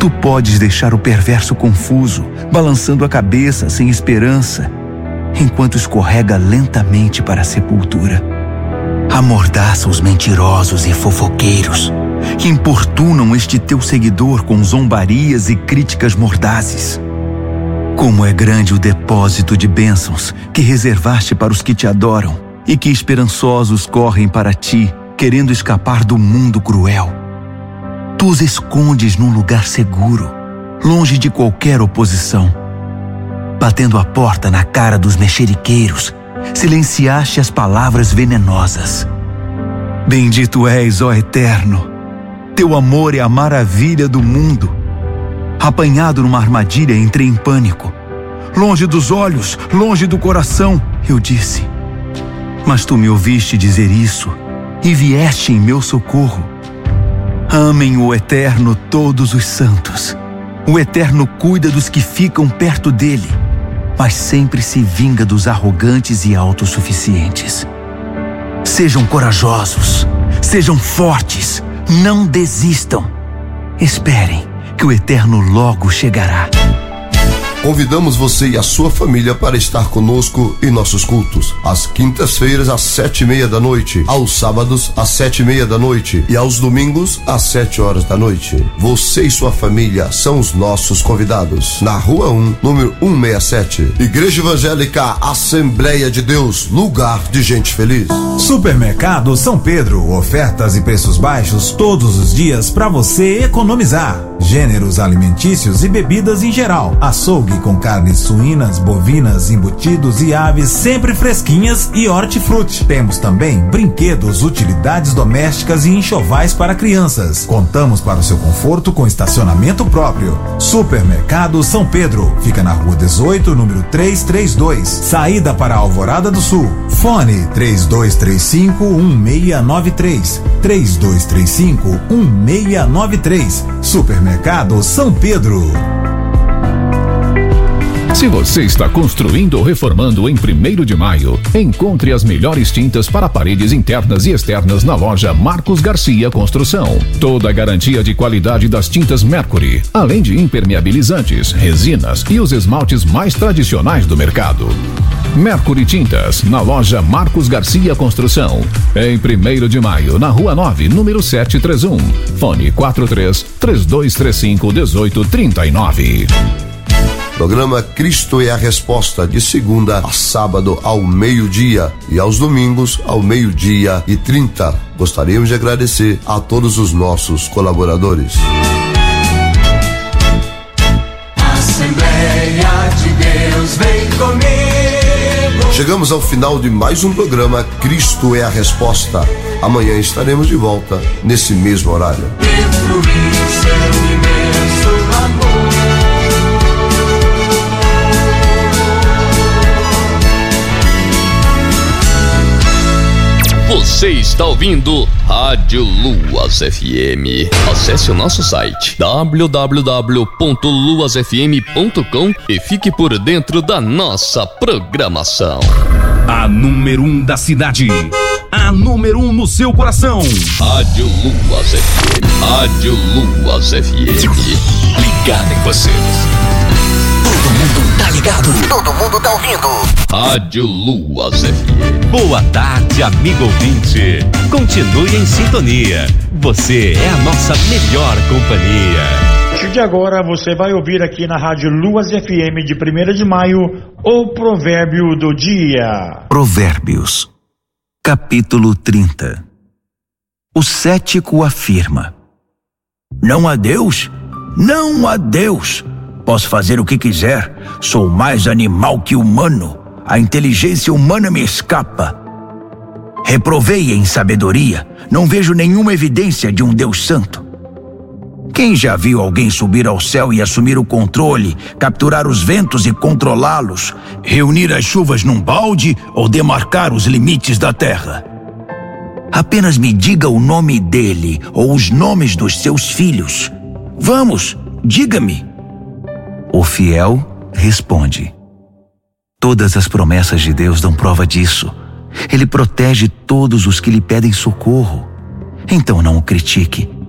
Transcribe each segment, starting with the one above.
Tu podes deixar o perverso confuso, balançando a cabeça sem esperança, enquanto escorrega lentamente para a sepultura. Amordaça os mentirosos e fofoqueiros, que importunam este teu seguidor com zombarias e críticas mordazes. Como é grande o depósito de bênçãos que reservaste para os que te adoram e que esperançosos correm para ti, querendo escapar do mundo cruel. Tu os escondes num lugar seguro, longe de qualquer oposição. Batendo a porta na cara dos mexeriqueiros, silenciaste as palavras venenosas. Bendito és, ó Eterno. Teu amor é a maravilha do mundo. Apanhado numa armadilha, entrei em pânico. Longe dos olhos, longe do coração, eu disse. Mas tu me ouviste dizer isso e vieste em meu socorro. Amem o Eterno todos os santos. O Eterno cuida dos que ficam perto dele, mas sempre se vinga dos arrogantes e autossuficientes. Sejam corajosos, sejam fortes, não desistam. Esperem, que o Eterno logo chegará. Convidamos você e a sua família para estar conosco em nossos cultos. Às quintas-feiras, às 7:30 da noite. Aos sábados, às 7:30 da noite. E aos domingos, às 7 horas da noite. Você e sua família são os nossos convidados. Na Rua 1, número 167. Igreja Evangélica Assembleia de Deus, lugar de gente feliz. Supermercado São Pedro, ofertas e preços baixos todos os dias para você economizar. Gêneros alimentícios e bebidas em geral. Açougue com carnes suínas, bovinas, embutidos e aves sempre fresquinhas e hortifruti. Temos também brinquedos, utilidades domésticas e enxovais para crianças. Contamos para o seu conforto com estacionamento próprio. Supermercado São Pedro. Fica na Rua 18, número 332. Saída para a Alvorada do Sul. Fone 3235-1693. 3235-1693. Supermercado São Pedro. Se você está construindo ou reformando em 1º de Maio, encontre as melhores tintas para paredes internas e externas na loja Marcos Garcia Construção. Toda a garantia de qualidade das tintas Mercury, além de impermeabilizantes, resinas e os esmaltes mais tradicionais do mercado. Mercury Tintas, na loja Marcos Garcia Construção. Em 1º de Maio, na Rua 9, número 731. Fone 43-3235-1839. Programa Cristo é a Resposta, de segunda a sábado ao meio-dia e aos domingos ao 12:30. Gostaríamos de agradecer a todos os nossos colaboradores. Assembleia de Deus, vem comigo. Chegamos ao final de mais um programa Cristo é a Resposta. Amanhã estaremos de volta nesse mesmo horário. Você está ouvindo Rádio Luas FM. Acesse o nosso site www.luasfm.com e fique por dentro da nossa programação. A número 1 da cidade. A número 1 no seu coração. Rádio Luas FM. Rádio Luas FM. Ligado em você. Todo mundo tá ligado. Todo mundo tá ouvindo. Rádio Luas FM. Boa tarde, amigo ouvinte. Continue em sintonia. Você é a nossa melhor companhia. A partir de agora você vai ouvir aqui na Rádio Luas FM de 1º de Maio o provérbio do dia. Provérbios, capítulo 30. O cético afirma: não há Deus? Não há Deus. Posso fazer o que quiser. Sou mais animal que humano. A inteligência humana me escapa. Reprovei em sabedoria. Não vejo nenhuma evidência de um Deus santo. Quem já viu alguém subir ao céu e assumir o controle, capturar os ventos e controlá-los, reunir as chuvas num balde ou demarcar os limites da terra? Apenas me diga o nome dele ou os nomes dos seus filhos. Vamos, diga-me. O fiel responde: todas as promessas de Deus dão prova disso. Ele protege todos os que lhe pedem socorro. Então não o critique.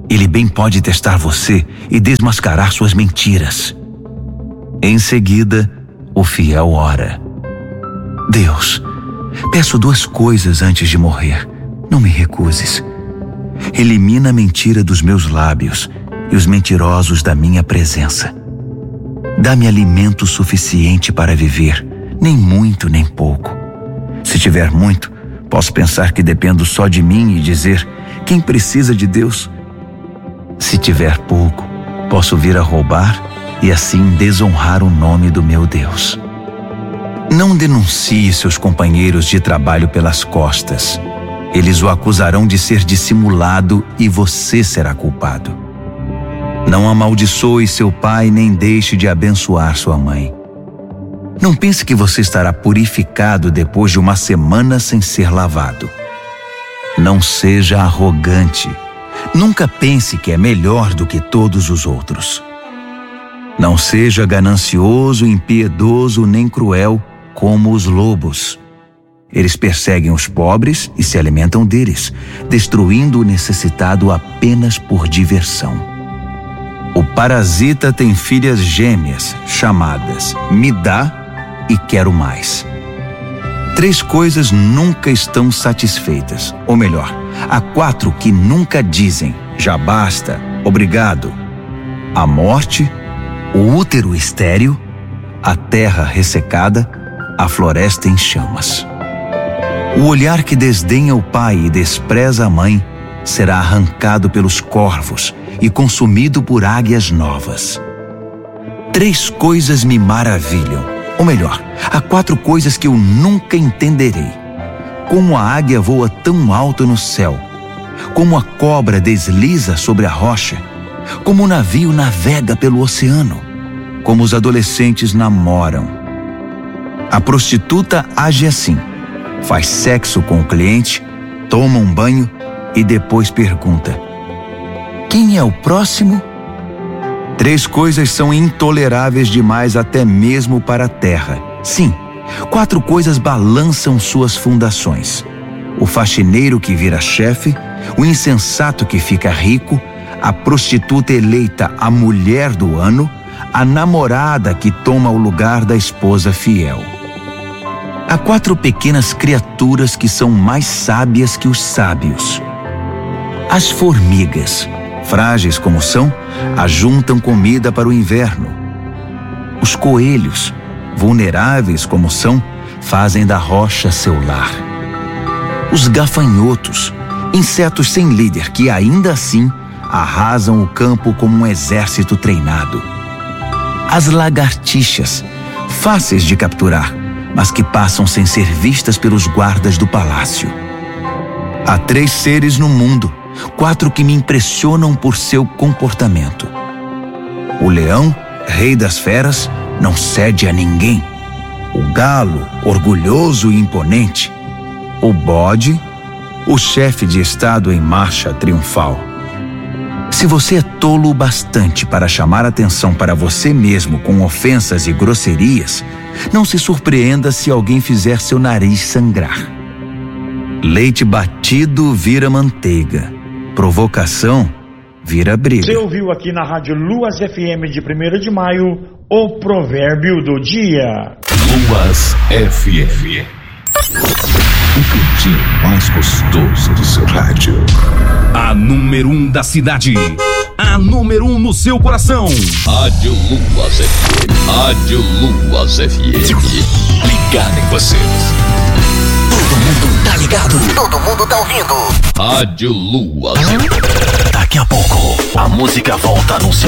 Ele bem pode testar você e desmascarar suas mentiras. Em seguida, o fiel ora: Deus, peço 2 coisas antes de morrer. Não me recuses. Elimina a mentira dos meus lábios e os mentirosos da minha presença. Dá-me alimento suficiente para viver, nem muito nem pouco. Se tiver muito, posso pensar que dependo só de mim e dizer: quem precisa de Deus? Se tiver pouco, posso vir a roubar e assim desonrar o nome do meu Deus. Não denuncie seus companheiros de trabalho pelas costas. Eles o acusarão de ser dissimulado e você será culpado. Não amaldiçoe seu pai nem deixe de abençoar sua mãe. Não pense que você estará purificado depois de uma semana sem ser lavado. Não seja arrogante. Nunca pense que é melhor do que todos os outros. Não seja ganancioso, impiedoso nem cruel como os lobos. Eles perseguem os pobres e se alimentam deles, destruindo o necessitado apenas por diversão. O parasita tem filhas gêmeas chamadas me dá e quero mais. 3 coisas nunca estão satisfeitas, ou melhor, há 4 que nunca dizem já basta, obrigado: a morte, o útero estéril, a terra ressecada, a floresta em chamas. O olhar que desdenha o pai e despreza a mãe será arrancado pelos corvos e consumido por águias novas. 3 coisas me maravilham, ou melhor, há 4 coisas que eu nunca entenderei. Como a águia voa tão alto no céu, como a cobra desliza sobre a rocha, como o navio navega pelo oceano, como os adolescentes namoram. A prostituta age assim: faz sexo com o cliente, toma um banho e depois pergunta: quem é o próximo? 3 coisas são intoleráveis demais até mesmo para a terra. Sim, 4 coisas balançam suas fundações: o faxineiro que vira chefe, o insensato que fica rico, a prostituta eleita a mulher do ano, a namorada que toma o lugar da esposa fiel. Há 4 pequenas criaturas que são mais sábias que os sábios. As formigas, frágeis como são, ajuntam comida para o inverno. Os coelhos, vulneráveis como são, fazem da rocha seu lar. Os gafanhotos, insetos sem líder que ainda assim arrasam o campo como um exército treinado. As lagartixas, fáceis de capturar, mas que passam sem ser vistas pelos guardas do palácio. Há 3 seres no mundo, 4 que me impressionam por seu comportamento. O leão, rei das feras, não cede a ninguém. O galo, orgulhoso e imponente. O bode, o chefe de estado em marcha triunfal. Se você é tolo o bastante para chamar atenção para você mesmo com ofensas e grosserias, não se surpreenda se alguém fizer seu nariz sangrar. Leite batido vira manteiga. Provocação vira briga. Você ouviu aqui na Rádio Luas FM de 1º de maio o provérbio do dia. Luas FM. O cantinho mais gostoso do seu rádio. A número 1 da cidade. A número 1 no seu coração. Rádio Luas FM. Rádio Luas FM. Ligado em você. Todo mundo tá ligado. Todo mundo tá ouvindo. Rádio Luas FM. Daqui a pouco, a música volta no seu